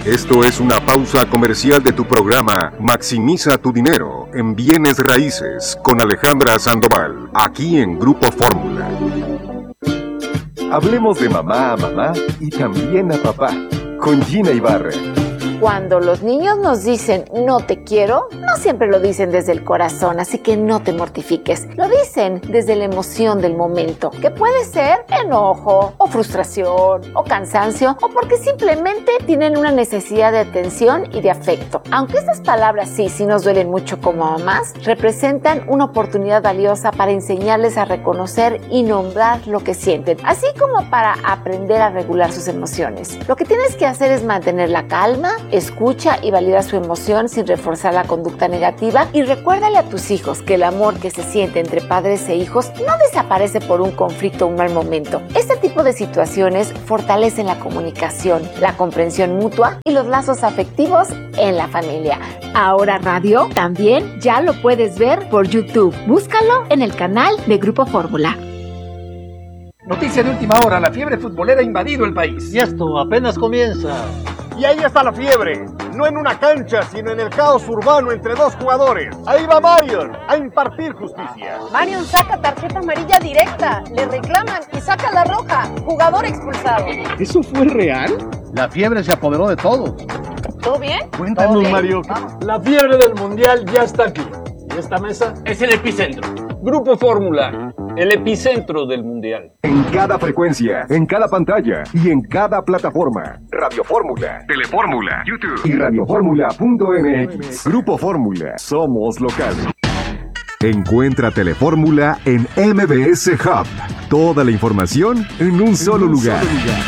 Esto es una pausa comercial de tu programa Maximiza tu dinero en bienes raíces con Alejandra Sandoval, aquí en Grupo Fórmula. Hablemos de mamá a mamá y también a papá, con Gina Ibarra. Cuando los niños nos dicen no te quiero, no siempre lo dicen desde el corazón, así que no te mortifiques. Lo dicen desde la emoción del momento, que puede ser enojo, o frustración, o cansancio, o porque simplemente tienen una necesidad de atención y de afecto. Aunque estas palabras sí nos duelen mucho como mamás, representan una oportunidad valiosa para enseñarles a reconocer y nombrar lo que sienten, así como para aprender a regular sus emociones. Lo que tienes que hacer es mantener la calma, escucha y valida su emoción sin reforzar la conducta negativa, y recuérdale a tus hijos que el amor que se siente entre padres e hijos no desaparece por un conflicto o un mal momento. Este tipo de situaciones fortalecen la comunicación, la comprensión mutua y los lazos afectivos en la familia. Ahora Radio también ya lo puedes ver por YouTube. Búscalo en el canal de Grupo Fórmula. Noticia de última hora, la fiebre futbolera ha invadido el país. Y esto apenas comienza. Y ahí está la fiebre, no en una cancha, sino en el caos urbano entre dos jugadores. Ahí va Marion a impartir justicia. Marion saca tarjeta amarilla directa, le reclaman y saca la roja, jugador expulsado. ¿Eso fue real? La fiebre se apoderó de todos. ¿Todo bien? Cuéntanos, Mario. La fiebre del mundial ya está aquí. Y esta mesa es el epicentro. Grupo Fórmula, el epicentro del mundial. En cada frecuencia, en cada pantalla y en cada plataforma. Radio Fórmula, Telefórmula, YouTube y radioformula.mx. Grupo Fórmula, somos locales. Encuentra Telefórmula en MBS Hub. Toda la información en un solo lugar.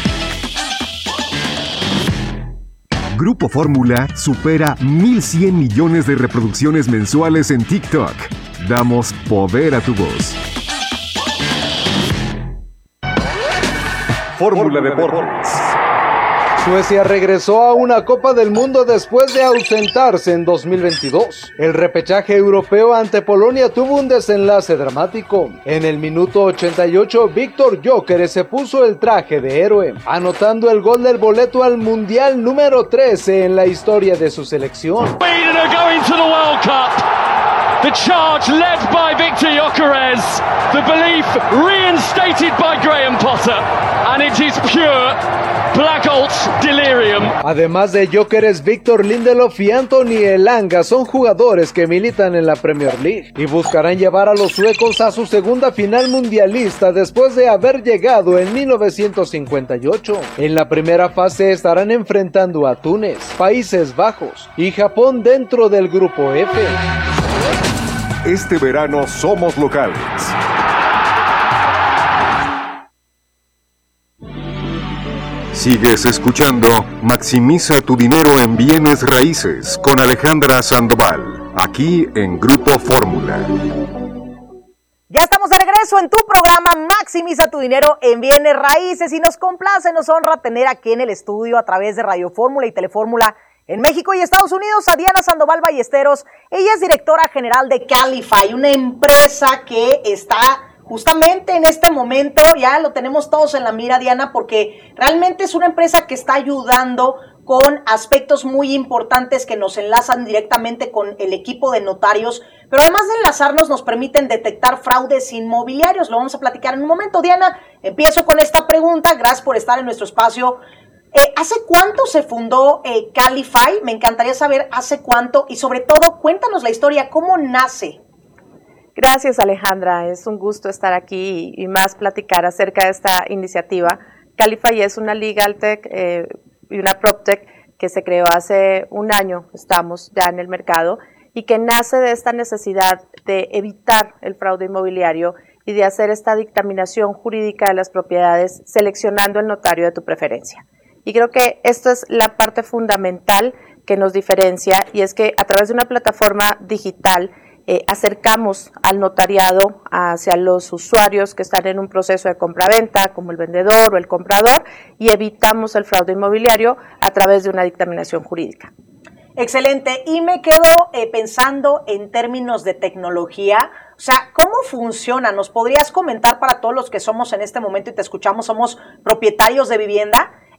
Grupo Fórmula supera 1,100 millones de reproducciones mensuales en TikTok. Damos poder a tu voz. Fórmula Deportes. Suecia regresó a una Copa del Mundo después de ausentarse en 2022. El repechaje europeo ante Polonia tuvo un desenlace dramático. En el minuto 88, Víctor Gyökeres se puso el traje de héroe, anotando el gol del boleto al Mundial número 13 en la historia de su selección. The charge led by Victor Gyökeres, the belief reinstated by Graham Potter, and it is pure Black Holt's delirium. Además de Gyökeres, Victor Lindelof y Anthony Elanga son jugadores que militan en la Premier League y buscarán llevar a los suecos a su segunda final mundialista después de haber llegado en 1958. En la primera fase estarán enfrentando a Túnez, Países Bajos y Japón dentro del grupo F. Este verano somos locales. Sigues escuchando Maximiza tu dinero en bienes raíces con Alejandra Sandoval, aquí en Grupo Fórmula. Ya estamos de regreso en tu programa Maximiza tu dinero en bienes raíces y nos complace, nos honra tener aquí en el estudio a través de Radio Fórmula y Telefórmula en México y Estados Unidos a Diana Sandoval Ballesteros. Ella es directora general de Calify, una empresa que está justamente en este momento, ya lo tenemos todos en la mira, Diana, porque realmente es una empresa que está ayudando con aspectos muy importantes que nos enlazan directamente con el equipo de notarios, pero además de enlazarnos nos permiten detectar fraudes inmobiliarios. Lo vamos a platicar en un momento. Diana, empiezo con esta pregunta, gracias por estar en nuestro espacio. ¿Hace cuánto se fundó Calify? Me encantaría saber hace cuánto y sobre todo cuéntanos la historia, ¿cómo nace? Gracias, Alejandra, es un gusto estar aquí y más platicar acerca de esta iniciativa. Calify es una Legal Tech y una PropTech que se creó hace un año, estamos ya en el mercado, y que nace de esta necesidad de evitar el fraude inmobiliario y de hacer esta dictaminación jurídica de las propiedades seleccionando el notario de tu preferencia. Y creo que esto es la parte fundamental que nos diferencia, y es que a través de una plataforma digital acercamos al notariado hacia los usuarios que están en un proceso de compraventa, como el vendedor o el comprador, y evitamos el fraude inmobiliario a través de una dictaminación jurídica. Excelente, y me quedo pensando en términos de tecnología, o sea, ¿cómo funciona? ¿Nos podrías comentar para todos los que somos en este momento y te escuchamos, somos propietarios de vivienda?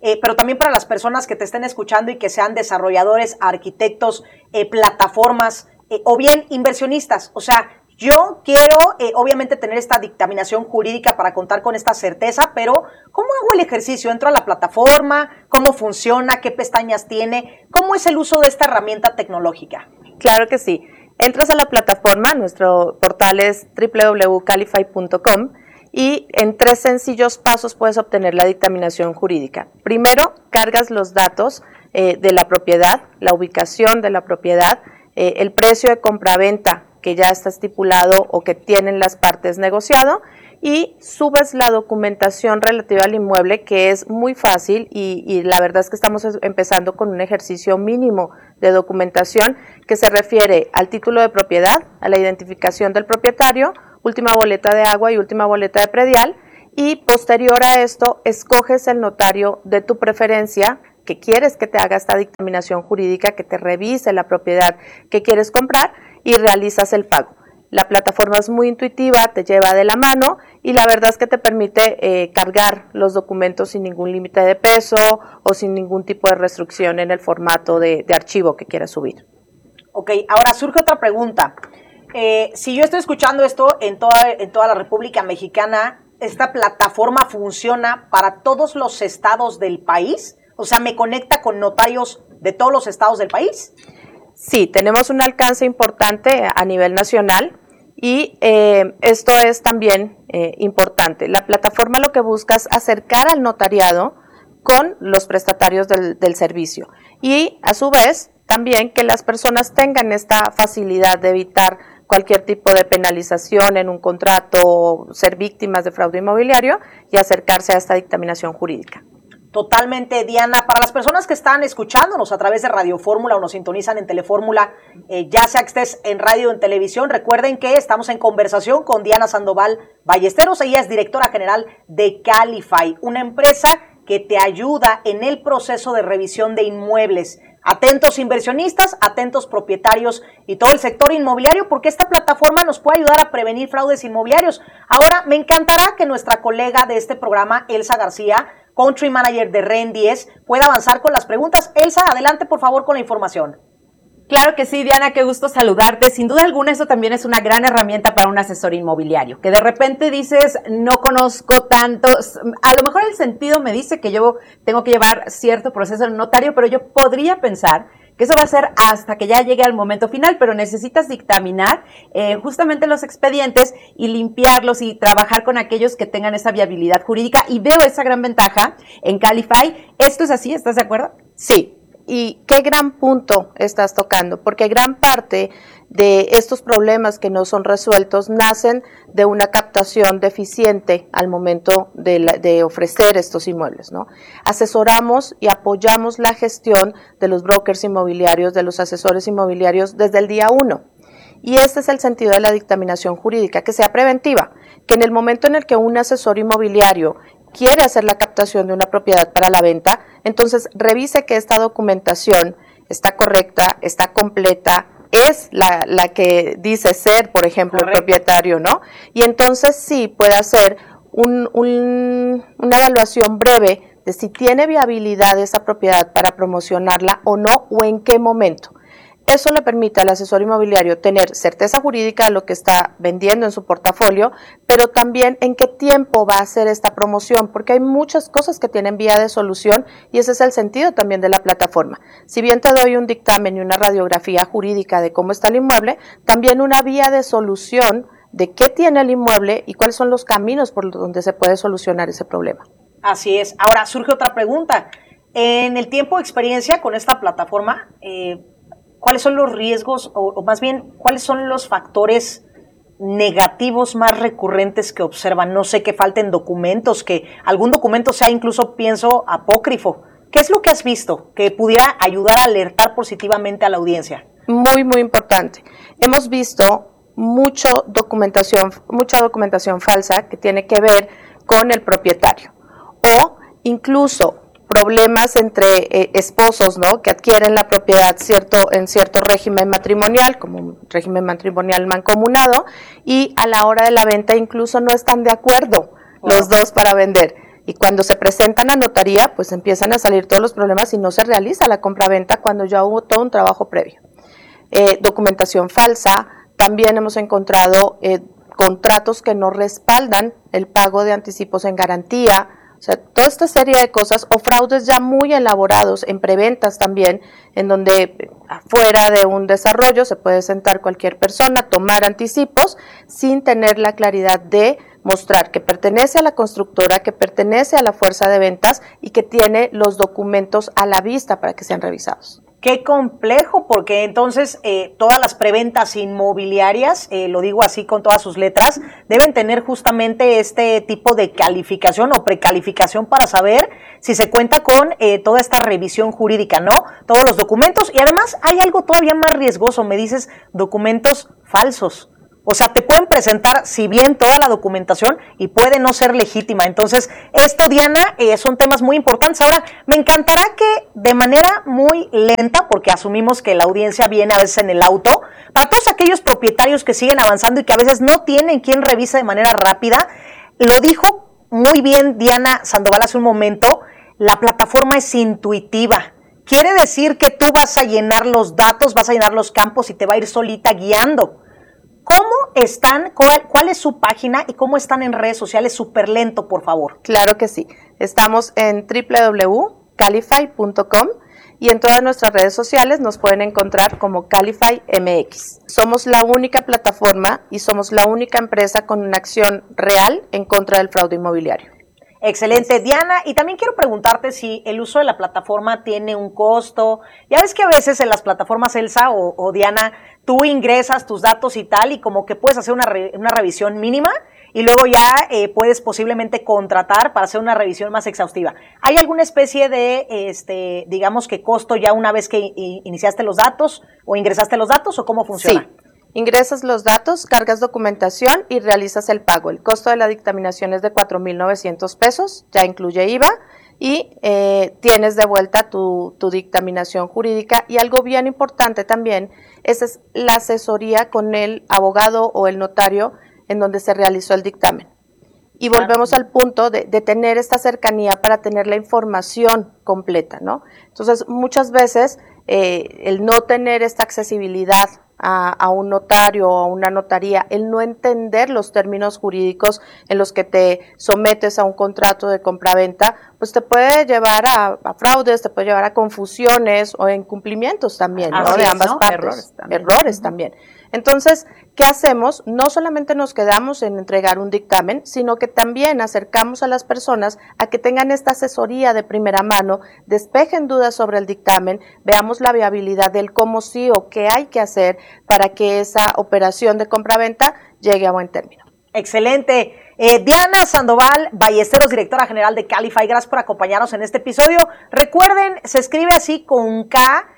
pero también para las personas que te estén escuchando y que sean desarrolladores, arquitectos, plataformas o bien inversionistas. O sea, yo quiero obviamente tener esta dictaminación jurídica para contar con esta certeza, pero ¿cómo hago el ejercicio? ¿Entro a la plataforma? ¿Cómo funciona? ¿Qué pestañas tiene? ¿Cómo es el uso de esta herramienta tecnológica? Claro que sí. Entras a la plataforma, nuestro portal es www.calify.com y en 3 sencillos pasos puedes obtener la dictaminación jurídica. Primero, cargas los datos de la propiedad, la ubicación de la propiedad, el precio de compraventa que ya está estipulado o que tienen las partes negociado, y subes la documentación relativa al inmueble, que es muy fácil y la verdad es que estamos empezando con un ejercicio mínimo de documentación que se refiere al título de propiedad, a la identificación del propietario, última boleta de agua y última boleta de predial, y posterior a esto escoges el notario de tu preferencia que quieres que te haga esta dictaminación jurídica, que te revise la propiedad que quieres comprar y realizas el pago. La plataforma es muy intuitiva, te lleva de la mano y la verdad es que te permite cargar los documentos sin ningún límite de peso o sin ningún tipo de restricción en el formato de archivo que quieras subir. Ok, ahora surge otra pregunta. Si yo estoy escuchando esto en toda la República Mexicana, ¿esta plataforma funciona para todos los estados del país? O sea, ¿me conecta con notarios de todos los estados del país? Sí, tenemos un alcance importante a nivel nacional y esto es también importante. La plataforma lo que busca es acercar al notariado con los prestatarios del servicio y a su vez también que las personas tengan esta facilidad de evitar cualquier tipo de penalización en un contrato, ser víctimas de fraude inmobiliario y acercarse a esta dictaminación jurídica. Totalmente, Diana. Para las personas que están escuchándonos a través de Radio Fórmula o nos sintonizan en Telefórmula, ya sea que estés en radio o en televisión, recuerden que estamos en conversación con Diana Sandoval Ballesteros. Ella es directora general de Calify, una empresa que te ayuda en el proceso de revisión de inmuebles. Atentos inversionistas, atentos propietarios y todo el sector inmobiliario, porque esta plataforma nos puede ayudar a prevenir fraudes inmobiliarios. Ahora, me encantará que nuestra colega de este programa, Elsa García, Country Manager de REN 10, pueda avanzar con las preguntas. Elsa, adelante por favor con la información. Claro que sí, Diana, qué gusto saludarte. Sin duda alguna, eso también es una gran herramienta para un asesor inmobiliario, que de repente dices, no conozco tanto, a lo mejor el sentido me dice que yo tengo que llevar cierto proceso en notario, pero yo podría pensar que eso va a ser hasta que ya llegue al momento final, pero necesitas dictaminar justamente los expedientes y limpiarlos y trabajar con aquellos que tengan esa viabilidad jurídica, y veo esa gran ventaja en Calify. ¿Esto es así? ¿Estás de acuerdo? Sí. Y qué gran punto estás tocando, porque gran parte de estos problemas que no son resueltos nacen de una captación deficiente al momento de ofrecer estos inmuebles, ¿no? Asesoramos y apoyamos la gestión de los brokers inmobiliarios, de los asesores inmobiliarios desde el día 1. Y este es el sentido de la dictaminación jurídica, que sea preventiva, que en el momento en el que un asesor inmobiliario quiere hacer la captación de una propiedad para la venta, entonces revise que esta documentación está correcta, está completa, es la que dice ser, por ejemplo, correcto, el propietario, ¿no? Y entonces sí puede hacer una evaluación breve de si tiene viabilidad esa propiedad para promocionarla o no, o en qué momento. Eso le permite al asesor inmobiliario tener certeza jurídica de lo que está vendiendo en su portafolio, pero también en qué tiempo va a hacer esta promoción, porque hay muchas cosas que tienen vía de solución y ese es el sentido también de la plataforma. Si bien te doy un dictamen y una radiografía jurídica de cómo está el inmueble, también una vía de solución de qué tiene el inmueble y cuáles son los caminos por donde se puede solucionar ese problema. Así es. Ahora surge otra pregunta. En el tiempo de experiencia con esta plataforma, ¿cuáles son los riesgos o más bien cuáles son los factores negativos más recurrentes que observan? No sé, que falten documentos, que algún documento sea incluso, pienso, apócrifo. ¿Qué es lo que has visto que pudiera ayudar a alertar positivamente a la audiencia? Muy, muy importante. Hemos visto mucha documentación falsa que tiene que ver con el propietario o incluso problemas entre esposos, ¿no?, que adquieren la propiedad en cierto régimen matrimonial, como un régimen matrimonial mancomunado, y a la hora de la venta incluso no están de acuerdo los dos para vender. Y cuando se presentan a notaría, pues empiezan a salir todos los problemas y no se realiza la compraventa cuando ya hubo todo un trabajo previo. Documentación falsa, también hemos encontrado contratos que no respaldan el pago de anticipos en garantía, o sea, toda esta serie de cosas, o fraudes ya muy elaborados en preventas también, en donde afuera de un desarrollo se puede sentar cualquier persona, tomar anticipos sin tener la claridad de mostrar que pertenece a la constructora, que pertenece a la fuerza de ventas y que tiene los documentos a la vista para que sean revisados. Qué complejo, porque entonces todas las preventas inmobiliarias, lo digo así con todas sus letras, deben tener justamente este tipo de calificación o precalificación para saber si se cuenta con toda esta revisión jurídica, ¿no? Todos los documentos, y además hay algo todavía más riesgoso, me dices documentos falsos. O sea, te pueden presentar, si bien toda la documentación, y puede no ser legítima. Entonces, esto, Diana, son temas muy importantes. Ahora, me encantará que de manera muy lenta, porque asumimos que la audiencia viene a veces en el auto, para todos aquellos propietarios que siguen avanzando y que a veces no tienen quien revise de manera rápida, lo dijo muy bien Diana Sandoval hace un momento, la plataforma es intuitiva. Quiere decir que tú vas a llenar los datos, vas a llenar los campos y te va a ir solita guiando. ¿Cómo están? ¿Cuál es su página y cómo están en redes sociales? Súper lento, por favor. Claro que sí. Estamos en www.calify.com y en todas nuestras redes sociales nos pueden encontrar como Calify MX. Somos la única plataforma y somos la única empresa con una acción real en contra del fraude inmobiliario. Excelente, Diana, y también quiero preguntarte si el uso de la plataforma tiene un costo. Ya ves que a veces en las plataformas, Elsa o Diana, tú ingresas tus datos y tal, y como que puedes hacer una revisión mínima, y luego ya puedes posiblemente contratar para hacer una revisión más exhaustiva. ¿Hay alguna especie de, digamos que costo ya una vez que iniciaste los datos o ingresaste los datos, o cómo funciona? Sí. Ingresas los datos, cargas documentación y realizas el pago. El costo de la dictaminación es de 4,900 pesos, ya incluye IVA, y tienes de vuelta tu dictaminación jurídica. Y algo bien importante también es la asesoría con el abogado o el notario en donde se realizó el dictamen. Y volvemos al punto de tener esta cercanía para tener la información completa, ¿no? Entonces, muchas veces el no tener esta accesibilidad a un notario o a una notaría, el no entender los términos jurídicos en los que te sometes a un contrato de compraventa, pues te puede llevar a fraudes, te puede llevar a confusiones o incumplimientos también, ¿no? De ambas partes. Errores también. Entonces, ¿qué hacemos? No solamente nos quedamos en entregar un dictamen, sino que también acercamos a las personas a que tengan esta asesoría de primera mano, despejen dudas sobre el dictamen, veamos la viabilidad del cómo sí o qué hay que hacer para que esa operación de compraventa llegue a buen término. Excelente. Diana Sandoval Ballesteros, directora general de Calify, gracias por acompañarnos en este episodio. Recuerden, se escribe así con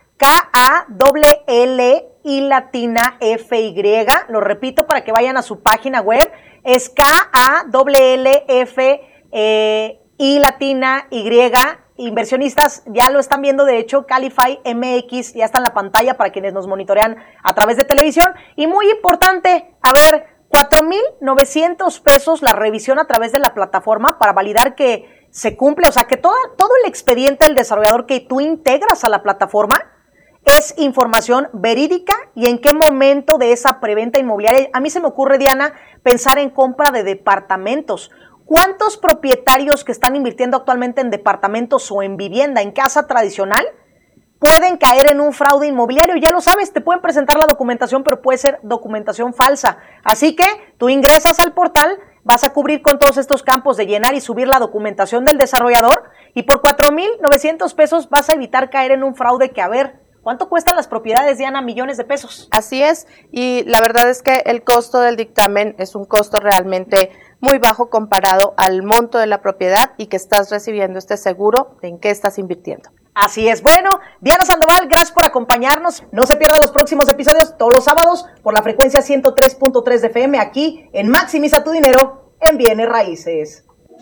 K-A-L-L y latina F-Y. Lo repito para que vayan a su página web. Es K-A-L-L-F y latina Y. Inversionistas ya lo están viendo, de hecho, Calify MX ya está en la pantalla para quienes nos monitorean a través de televisión. Y muy importante, a ver, 4,900 pesos la revisión a través de la plataforma para validar que se cumple, o sea, que todo el expediente del desarrollador que tú integras a la plataforma es información verídica y en qué momento de esa preventa inmobiliaria. A mí se me ocurre, Diana, pensar en compra de departamentos. ¿Cuántos propietarios que están invirtiendo actualmente en departamentos o en vivienda, en casa tradicional, pueden caer en un fraude inmobiliario? Ya lo sabes, te pueden presentar la documentación, pero puede ser documentación falsa. Así que tú ingresas al portal, vas a cubrir con todos estos campos de llenar y subir la documentación del desarrollador, y por 4,900 pesos vas a evitar caer en un fraude que, a ver, ¿cuánto cuestan las propiedades, Diana? Millones de pesos. Así es, y la verdad es que el costo del dictamen es un costo realmente muy bajo comparado al monto de la propiedad y que estás recibiendo este seguro en qué estás invirtiendo. Así es. Bueno, Diana Sandoval, gracias por acompañarnos. No se pierdan los próximos episodios todos los sábados por la frecuencia 103.3 de FM aquí en Maximiza tu Dinero en Bienes Raíces.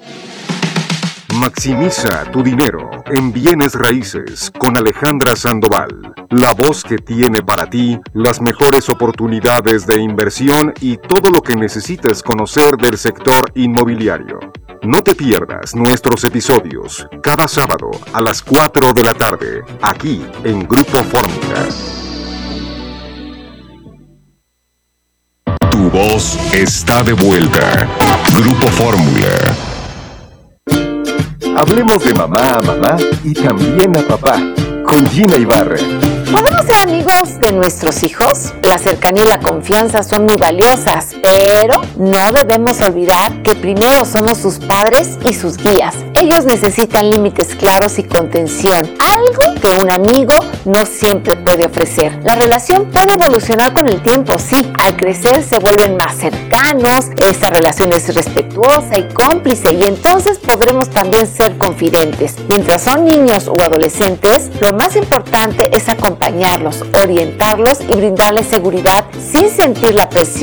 Maximiza tu dinero en Bienes Raíces con Alejandra Sandoval, la voz que tiene para ti las mejores oportunidades de inversión y todo lo que necesites conocer del sector inmobiliario. No te pierdas nuestros episodios cada sábado a las 4 de la tarde, aquí en Grupo Fórmula. Tu voz está de vuelta. Grupo Fórmula. Hablemos de mamá a mamá y también a papá, con Gina Ibarra. ¿Podemos ser amigos de nuestros hijos? La cercanía y la confianza son muy valiosas, pero no debemos olvidar que primero somos sus padres y sus guías. Ellos necesitan límites claros y contención, algo que un amigo no siempre puede ofrecer. La relación puede evolucionar con el tiempo, sí. Al crecer se vuelven más cercanos, esa relación es respetuosa y cómplice, y entonces podremos también ser confidentes. Mientras son niños o adolescentes, lo más importante es acompañarlos, orientarlos y brindarles seguridad sin sentir la presión